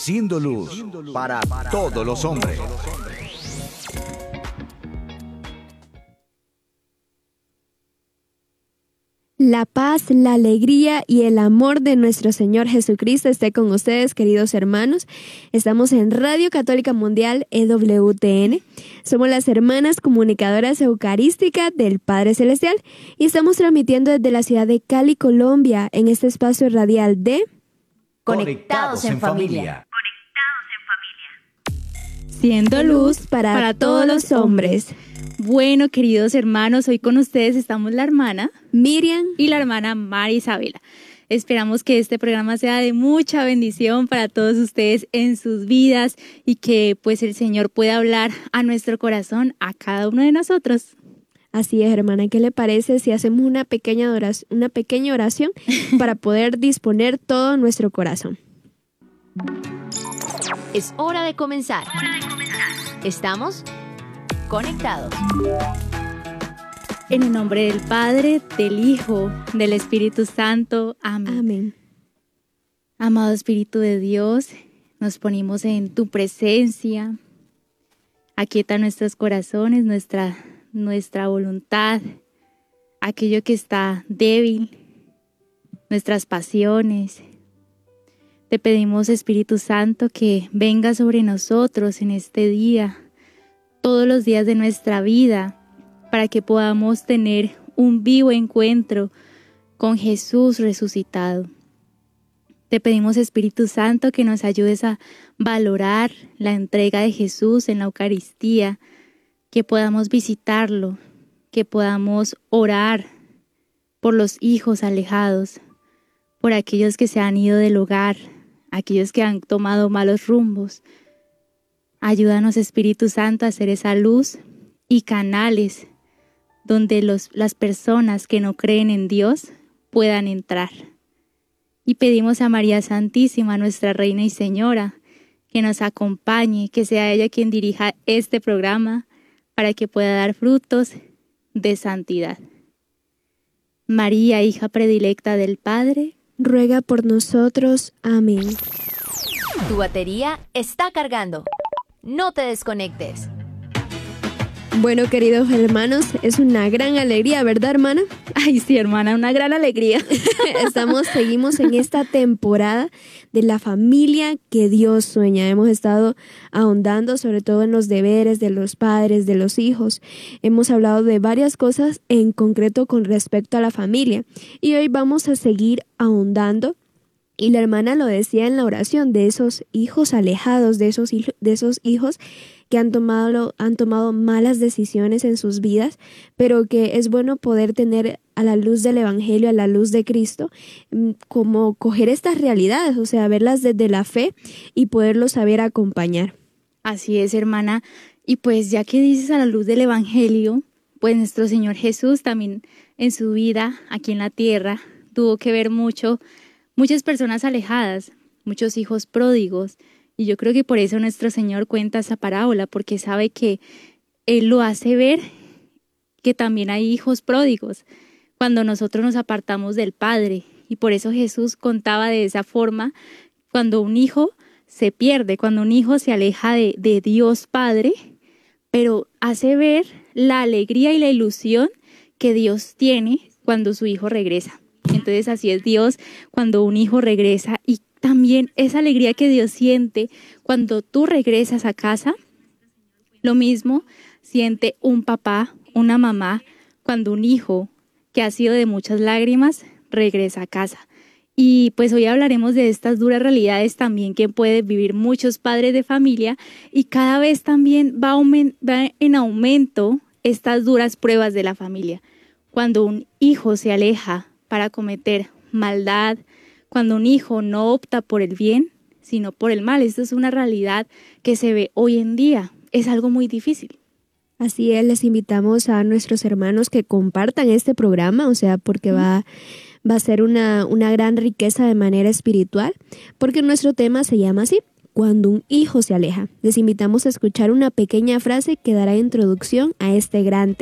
siendo luz para todos los hombres. La paz, la alegría y el amor de nuestro Señor Jesucristo esté con ustedes, queridos hermanos. Estamos en Radio Católica Mundial EWTN. Somos las hermanas comunicadoras eucarísticas del Padre Celestial y estamos transmitiendo desde la ciudad de Cali, Colombia, en este espacio radial de Conectados en familia. Siendo luz para todos los hombres. Bueno, queridos hermanos, hoy con ustedes estamos la hermana Miriam y la hermana María Isabela. Esperamos que este programa sea de mucha bendición para todos ustedes en sus vidas y que pues el Señor pueda hablar a nuestro corazón, a cada uno de nosotros. Así es, hermana. ¿Qué le parece si hacemos una pequeña oración para poder disponer todo nuestro corazón? Es hora de comenzar. Estamos conectados. En el nombre del Padre, del Hijo, del Espíritu Santo. Amén. Amén. Amado Espíritu de Dios, nos ponemos en tu presencia. Aquieta nuestros corazones, nuestra voluntad, aquello que está débil, nuestras pasiones. Te pedimos, Espíritu Santo, que venga sobre nosotros en este día, todos los días de nuestra vida, para que podamos tener un vivo encuentro con Jesús resucitado. Te pedimos, Espíritu Santo, que nos ayudes a valorar la entrega de Jesús en la Eucaristía, que podamos visitarlo, que podamos orar por los hijos alejados, por aquellos que se han ido del hogar, aquellos que han tomado malos rumbos. Ayúdanos, Espíritu Santo, a ser esa luz y canales donde las personas que no creen en Dios puedan entrar. Y pedimos a María Santísima, nuestra Reina y Señora, que nos acompañe, que sea ella quien dirija este programa para que pueda dar frutos de santidad. María, hija predilecta del Padre, ruega por nosotros. Amén. Tu batería está cargando. No te desconectes. Bueno, queridos hermanos, es una gran alegría, ¿verdad, hermana? Ay, sí, hermana, una gran alegría. Seguimos en esta temporada de la familia que Dios sueña. Hemos estado ahondando sobre todo en los deberes de los padres, de los hijos. Hemos hablado de varias cosas en concreto con respecto a la familia. Y hoy vamos a seguir ahondando. Y la hermana lo decía en la oración, de esos hijos alejados, de esos hijos que han tomado malas decisiones en sus vidas, pero que es bueno poder tener a la luz del Evangelio, a la luz de Cristo, como coger estas realidades, o sea, verlas desde la fe y poderlos saber acompañar. Así es, hermana. Y pues ya que dices a la luz del Evangelio, pues nuestro Señor Jesús también en su vida aquí en la tierra tuvo que ver muchas personas alejadas, muchos hijos pródigos. Y yo creo que por eso nuestro Señor cuenta esa parábola, porque sabe que Él lo hace ver que también hay hijos pródigos cuando nosotros nos apartamos del Padre. Y por eso Jesús contaba de esa forma cuando un hijo se pierde, cuando un hijo se aleja de Dios Padre, pero hace ver la alegría y la ilusión que Dios tiene cuando su hijo regresa. Entonces así es Dios cuando un hijo regresa, y también esa alegría que Dios siente cuando tú regresas a casa. Lo mismo siente un papá, una mamá, cuando un hijo que ha sido de muchas lágrimas regresa a casa. Y pues hoy hablaremos de estas duras realidades también que pueden vivir muchos padres de familia, y cada vez también va en aumento estas duras pruebas de la familia. Cuando un hijo se aleja para cometer maldad, cuando un hijo no opta por el bien, sino por el mal. Esto es una realidad que se ve hoy en día. Es algo muy difícil. Así es, les invitamos a nuestros hermanos que compartan este programa, o sea, porque va a ser una gran riqueza de manera espiritual, porque nuestro tema se llama así: cuando un hijo se aleja. Les invitamos a escuchar una pequeña frase que dará introducción a este gran tema.